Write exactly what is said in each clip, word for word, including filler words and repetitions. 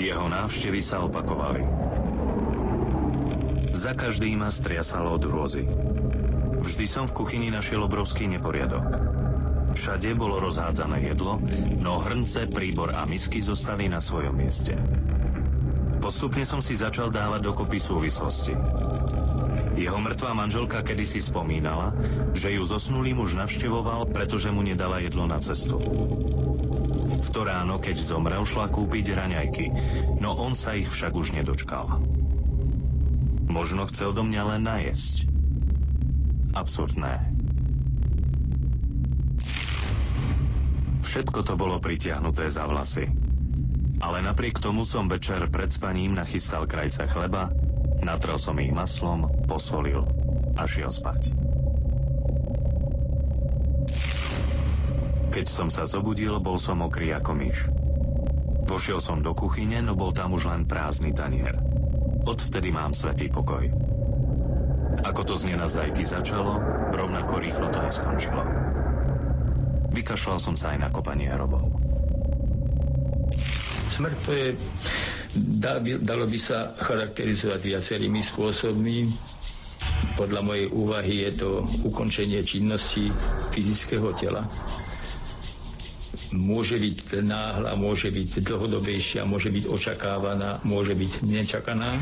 Jeho návštevy sa opakovali. Za každým ma striasalo od hrôzy. Vždy som v kuchyni našiel obrovský neporiadok. Všade bolo rozhádzané jedlo, no hrnce, príbor a misky zostali na svojom mieste. Postupne som si začal dávať dokopy súvislosti. Jeho mŕtvá manželka kedysi spomínala, že ju zosnulý muž navštevoval, pretože mu nedala jedlo na cestu. V to ráno, keď zomrel, šla kúpiť raňajky, no on sa ich však už nedočkal. Možno chcel do mňa len najesť. Absurdné. Všetko to bolo pritiahnuté za vlasy. Ale napriek tomu som večer pred spaním nachystal krajce chleba, natrel som ich maslom, posolil a šiel spať. Keď som sa zobudil, bol som mokrý ako myš. Vošiel som do kuchyne, no bol tam už len prázdny tanier. Odvtedy mám svätý pokoj. Ako to z nenazdajky začalo, rovnako rýchlo to aj skončilo. Vykašľal som sa aj na kopanie hrobov. Smrť to je, dalo by sa charakterizovať viacerými spôsobmi. Podľa mojej úvahy je to ukončenie činnosti fyzického tela. Môže byť náhla, môže byť dlhodobejšia, môže byť očakávaná, môže byť nečakaná.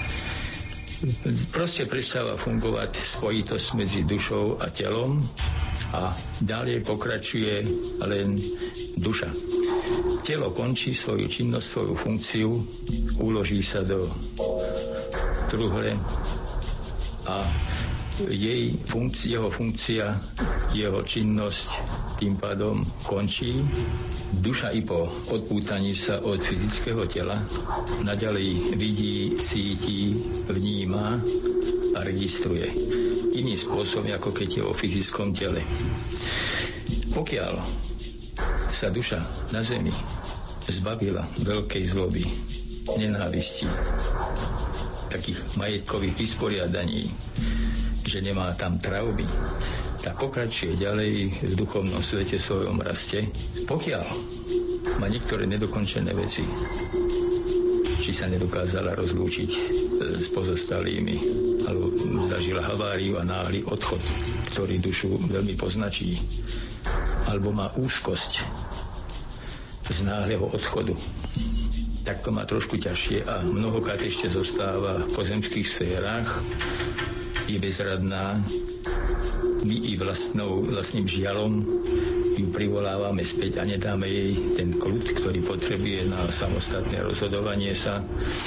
Proste prestáva fungovať spojitosť medzi dušou a telom a ďalej pokračuje len duša. Telo končí svoju činnosť, svoju funkciu, uloží sa do truhle a jej funkcia, jeho funkcia, jeho činnosť tým pádom končí. Duša i po odpútaní sa od fyzického tela naďalej vidí, cíti, vníma a registruje. Iným spôsobom, ako keď je o fyzickom tele. Pokiaľ sa duša na zemi zbavila veľkej zloby, nenávistí, takých majetkových vysporiadaní, že nemá tam traumy, tak pokračuje ďalej v duchovnom svete, svojom raste. Pokiaľ má niektoré nedokončené veci, či sa nedokázala rozlúčiť s pozostalými, alebo zažila haváriu a náhly odchod, ktorý dušu veľmi poznačí, alebo má úzkosť z náhleho odchodu, tak to má trošku ťažšie a mnohokrát ešte zostáva v pozemských sférach, je bezradná. My i vlastnou, vlastným žialom ju privolávame späť a nedáme jej ten kľud, ktorý potrebuje na samostatné rozhodovanie sa.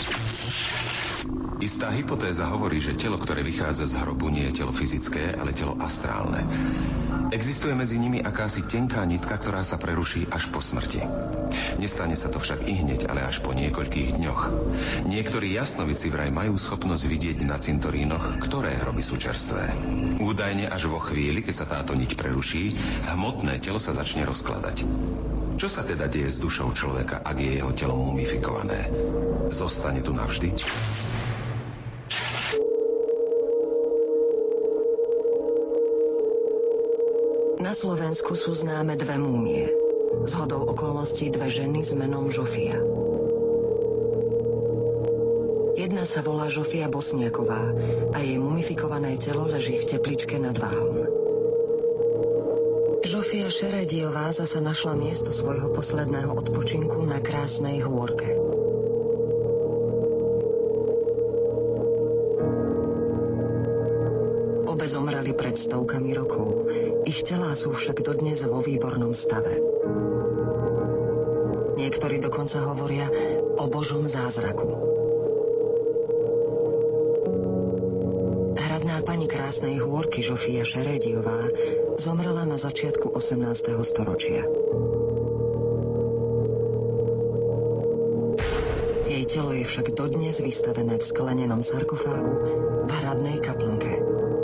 Istá hypotéza hovorí, že telo, ktoré vychádza z hrobu, nie je telo fyzické, ale telo astrálne. Existuje medzi nimi akási tenká nitka, ktorá sa preruší až po smrti. Nestane sa to však i hneď, ale až po niekoľkých dňoch. Niektorí jasnovici vraj majú schopnosť vidieť na cintorínoch, ktoré hroby sú čerstvé. Údajne až vo chvíli, keď sa táto niť preruší, hmotné telo sa začne rozkladať. Čo sa teda deje s dušou človeka, ak je jeho telo mumifikované? Zostane tu navždy? Na Slovensku sú známe dve múmie. Zhodou okolností dve ženy s menom Žofia. Jedna sa volá Žofia Bosniaková a jej mumifikované telo leží v tepličke nad Váhom. Žofia Šerediová zasa našla miesto svojho posledného odpočinku na Krásnej hôrke. Obe zomreli pred stovkami rokov. Ich telá sú však dodnes vo výbornom stave. Niektorí dokonca hovoria o Božom zázraku. Hradná pani Krásnej hôrky Žofia Šerediová zomrela na začiatku osemnásteho storočia. Jej telo je však dodnes vystavené v sklenenom sarkofágu v hradnej kaplnke.